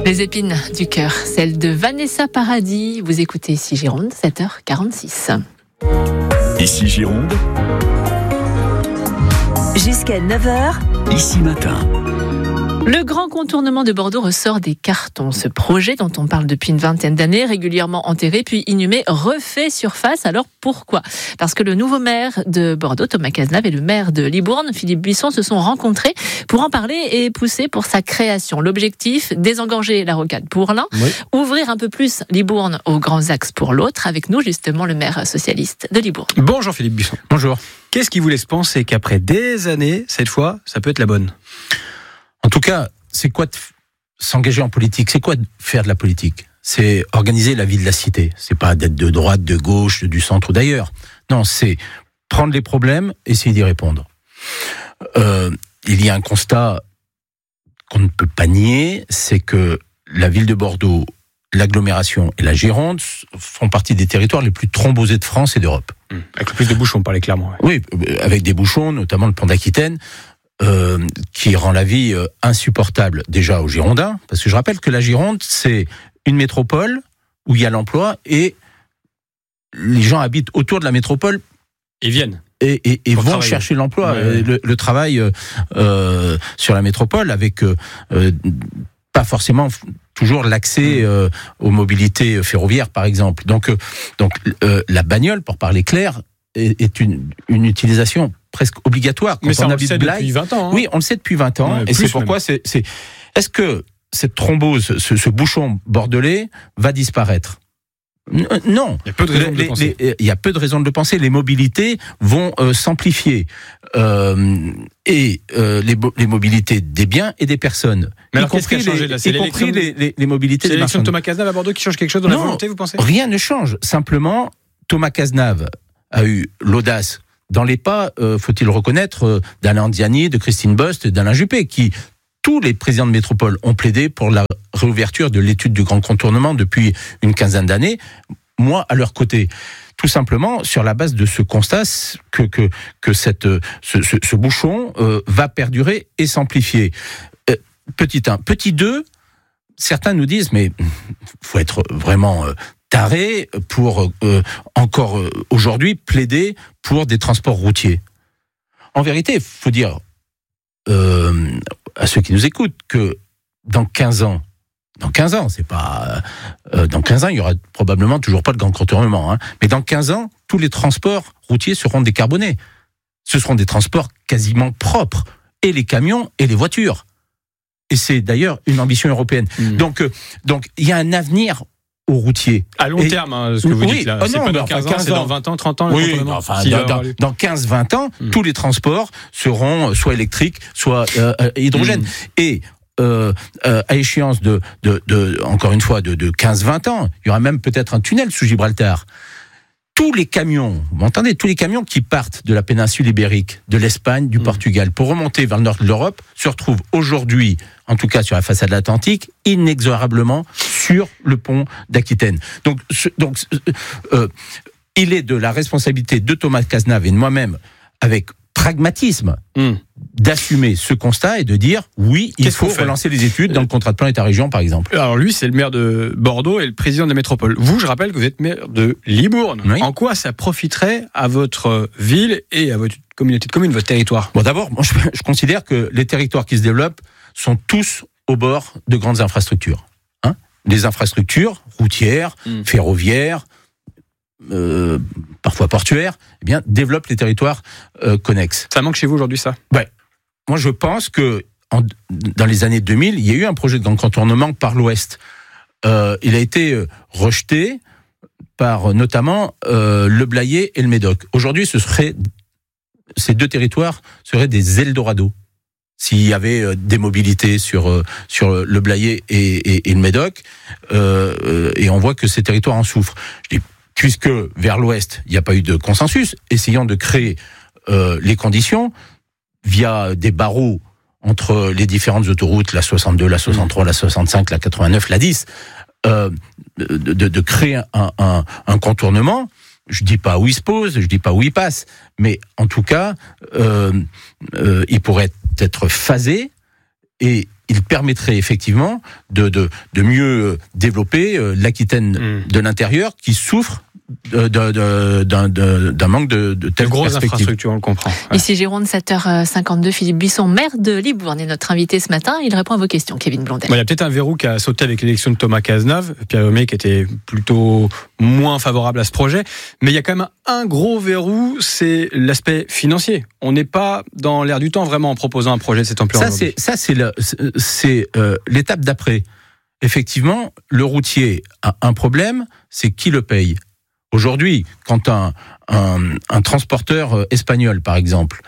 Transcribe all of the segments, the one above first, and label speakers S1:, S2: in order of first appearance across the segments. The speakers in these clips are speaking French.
S1: Les épines du cœur, celle de Vanessa Paradis. Vous écoutez Ici Gironde, 7h46.
S2: Ici Gironde,
S3: jusqu'à 9h,
S2: Ici Matin.
S1: Le grand contournement de Bordeaux ressort des cartons. Ce projet dont on parle depuis une vingtaine d'années, régulièrement enterré puis inhumé, refait surface. Alors pourquoi ? Parce que le nouveau maire de Bordeaux, Thomas Cazenave, et le maire de Libourne, Philippe Buisson, se sont rencontrés pour en parler et pousser pour sa création. L'objectif, désengorger la rocade pour l'un, ouvrir un peu plus Libourne aux grands axes pour l'autre. Avec nous, justement, le maire socialiste de Libourne.
S4: Bonjour Philippe Buisson.
S5: Bonjour.
S4: Qu'est-ce qui vous laisse penser qu'après des années, cette fois, ça peut être la bonne ?
S5: En tout cas, c'est quoi s'engager en politique ? C'est quoi faire de la politique ? C'est organiser la vie de la cité. C'est pas d'être de droite, de gauche, du centre ou d'ailleurs. Non, c'est prendre les problèmes, essayer d'y répondre. Il y a un constat qu'on ne peut pas nier, c'est que la ville de Bordeaux, l'agglomération et la Gironde font partie des territoires les plus thrombosés de France et d'Europe.
S4: Avec le plus de bouchons, on parlait clairement.
S5: Oui, avec des bouchons, notamment le pont d'Aquitaine, qui rend la vie insupportable déjà aux Girondins, parce que je rappelle que la Gironde, c'est une métropole où il y a l'emploi et les gens habitent autour de la métropole.
S4: Ils viennent.
S5: Et vont
S4: travailler.
S5: chercher l'emploi, le travail sur la métropole, avec pas forcément toujours l'accès aux mobilités ferroviaires, par exemple. Donc la bagnole, pour parler clair, est une utilisation presque obligatoire. Quand
S4: mais ça, on le sait
S5: Blaye,
S4: depuis 20 ans. Hein.
S5: Oui, on le sait depuis 20 ans.
S4: Ouais,
S5: et c'est pourquoi est-ce que cette thrombose, ce bouchon bordelais, va disparaître ? Non.
S4: Il y a peu de raisons de le penser.
S5: Il y a peu de raisons de le penser. Les mobilités vont s'amplifier. Les mobilités des biens et des personnes.
S4: Mais alors, qu'est-ce qui a changé là ?
S5: Y compris les mobilités
S4: C'est
S5: des
S4: l'élection
S5: marchandises.
S4: de Thomas Cazenave à Bordeaux qui change quelque chose dans la
S5: Non,
S4: volonté, vous pensez ?
S5: Rien ne change. Simplement, Thomas Cazenave a eu l'audace dans les pas, faut-il le reconnaître, d'Alain Diani, de Christine Bost, d'Alain Juppé, qui, tous les présidents de métropole ont plaidé pour la réouverture de l'étude du grand contournement depuis une quinzaine d'années. Moi, à leur côté. Tout simplement sur la base de ce constat que ce bouchon va perdurer et s'amplifier. Petit 1. Petit 2, certains nous disent, mais faut être vraiment taré pour encore aujourd'hui plaider pour des transports routiers. En vérité, il faut dire à ceux qui nous écoutent que dans 15 ans, c'est pas dans 15 ans, il y aura probablement toujours pas de grand contournement, hein, mais dans 15 ans, tous les transports routiers seront décarbonés. Ce seront des transports quasiment propres, et les camions et les voitures. Et c'est d'ailleurs une ambition européenne. Donc il y a un avenir aux routiers.
S4: À long terme, ce que vous dites là. C'est pas dans 15 ans, c'est dans 20 ans, 30 ans.
S5: Oui, dans 15-20 ans, tous les transports seront soit électriques, soit hydrogène. Et à échéance encore une fois, de 15-20 ans, il y aura même peut-être un tunnel sous Gibraltar. Tous les camions, vous m'entendez, tous les camions qui partent de la péninsule ibérique, de l'Espagne, du Portugal, pour remonter vers le nord de l'Europe, se retrouvent aujourd'hui, en tout cas sur la façade atlantique, inexorablement sur le pont d'Aquitaine. Donc, il est de la responsabilité de Thomas Cazenave et de moi-même, avec pragmatisme, d'assumer ce constat et de dire oui, il faut relancer les études dans le contrat de plan État-région, par exemple.
S4: Alors lui, c'est le maire de Bordeaux et le président de la métropole. Vous, je rappelle que vous êtes maire de Libourne. Oui. En quoi ça profiterait à votre ville et à votre communauté de communes, votre territoire ?
S5: Bon, d'abord, moi, je considère que les territoires qui se développent sont tous au bord de grandes infrastructures. Des infrastructures routières, ferroviaires, parfois portuaires, eh bien, développent les territoires connexes.
S4: Ça manque chez vous aujourd'hui, ça ?
S5: Ouais. Moi, je pense que dans les années 2000, il y a eu un projet de grand contournement par l'Ouest. Il a été rejeté par notamment le Blayais et le Médoc. Aujourd'hui, ces deux territoires seraient des Eldorado. S'il y avait des mobilités sur le Blayais et le Médoc, et on voit que ces territoires en souffrent. Je dis, puisque vers l'Ouest, il n'y a pas eu de consensus, essayons de créer les conditions via des barreaux entre les différentes autoroutes, la 62, la 63, la 65, la 89, la 10, de créer un contournement. Je dis pas où il se pose, je dis pas où il passe, mais en tout cas, il pourrait être phasé et il permettrait effectivement de mieux développer l'Aquitaine de l'intérieur qui souffre d'un manque de telles
S4: grosses infrastructures, on le comprend.
S1: Ouais. Ici Gironde, 7h52, Philippe Buisson, maire de Libourne, est notre invité ce matin. Il répond à vos questions, Kevin Blondel.
S4: Il y a peut-être un verrou qui a sauté avec l'élection de Thomas Cazenave, Pierre Lemay qui était plutôt moins favorable à ce projet, mais il y a quand même un gros verrou, c'est l'aspect financier. On n'est pas dans l'air du temps vraiment en proposant un projet de cette ampleur.
S5: Ça c'est l'étape d'après. Effectivement, le routier a un problème, c'est qui le paye. Aujourd'hui, quand un transporteur espagnol, par exemple,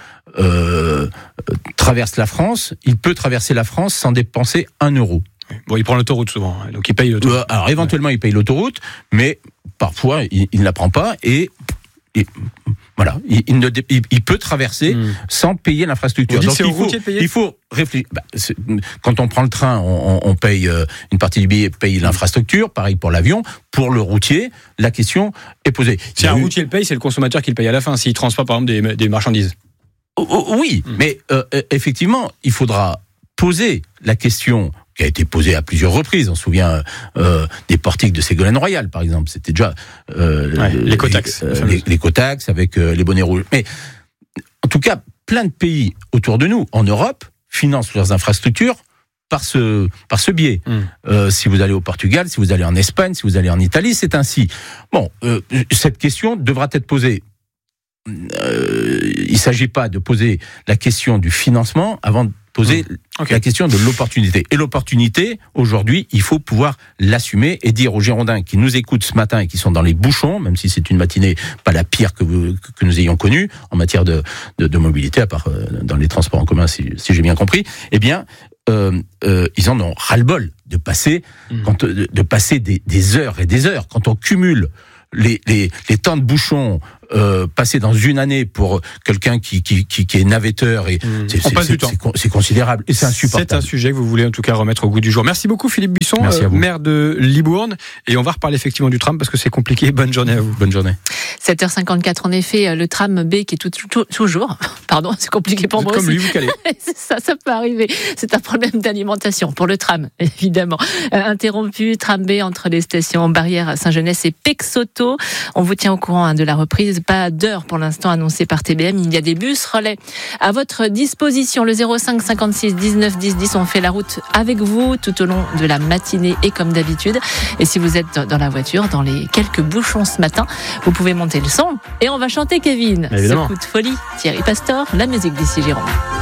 S5: traverse la France, il peut traverser la France sans dépenser 1 euro.
S4: Bon, il prend l'autoroute souvent, donc il paye l'autoroute.
S5: Alors éventuellement, il paye l'autoroute, mais parfois, il ne la prend pas et voilà, il peut traverser sans payer l'infrastructure.
S4: Donc
S5: il faut réfléchir. Quand on prend le train, on paye une partie du billet, paye l'infrastructure. Pareil pour l'avion. Pour le routier, la question est posée.
S4: Si un routier le paye, c'est le consommateur qui le paye à la fin. S'il transporte par exemple des marchandises.
S5: Oui, mais effectivement, il faudra poser la question qui a été posée à plusieurs reprises. On se souvient des portiques de Ségolène Royal, par exemple. C'était déjà
S4: l'écotaxe.
S5: L'écotaxe avec les bonnets rouges. Mais en tout cas, plein de pays autour de nous, en Europe, financent leurs infrastructures par ce biais. Si vous allez au Portugal, si vous allez en Espagne, si vous allez en Italie, c'est ainsi. Bon, cette question devra être posée. Il ne s'agit pas de poser la question du financement avant de poser la question de l'opportunité. Et l'opportunité, aujourd'hui, il faut pouvoir l'assumer et dire aux Girondins qui nous écoutent ce matin et qui sont dans les bouchons, même si c'est une matinée pas la pire que nous ayons connue en matière de mobilité, à part dans les transports en commun, si j'ai bien compris, eh bien, ils en ont ras-le-bol de passer, des heures et des heures. Quand on cumule les temps de bouchons passés dans une année pour quelqu'un qui est navetteur, et c'est considérable et c'est insupportable.
S4: C'est un sujet que vous voulez en tout cas remettre au goût du jour. Merci beaucoup Philippe Buisson, maire de Libourne, et on va reparler effectivement du tram parce que c'est compliqué. Bonne journée à vous.
S5: Bonne journée.
S1: 7h54, en effet, le tram B qui est toujours, pardon, c'est compliqué pour moi aussi.
S4: Comme lui, vous calez.
S1: ça peut arriver. C'est un problème d'alimentation pour le tram, évidemment. Interrompu, tram B entre les stations Barrière à Saint-Genès et Pexoto. On vous tient au courant de la reprise. Pas d'heure pour l'instant annoncée par TBM. Il y a des bus relais à votre disposition. Le 05 56 19 10 10. On fait la route avec vous tout au long de la matinée et comme d'habitude. Et si vous êtes dans la voiture, dans les quelques bouchons ce matin, vous pouvez monter le son et on va chanter Kevin.
S4: Évidemment.
S1: Ce coup de folie. Thierry Pastor, la musique d'ici Gironde.